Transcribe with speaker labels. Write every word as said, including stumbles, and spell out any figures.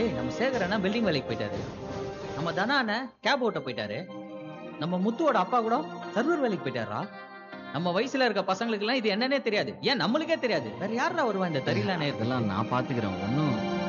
Speaker 1: டேய் நம்ம சேகர் அண்ணா பில்டிங் வேலைக்கு போயிட்டாரு. நம்ம தனா அண்ணன் கேப் ஓட்ட போயிட்டாரு. நம்ம முத்துவோட அப்பா கூட சர்வர் வேலைக்கு போயிட்டாரா. நம்ம வயசுல இருக்க பசங்களுக்கு எல்லாம் இது என்னன்னே தெரியாது. ஏன் நம்மளுக்கே தெரியாது. வேற யாரா வருவா இந்த தெரியல நேரத்துல.
Speaker 2: இதெல்லாம் நான் பாத்துக்கிறேன். ஒன்னும்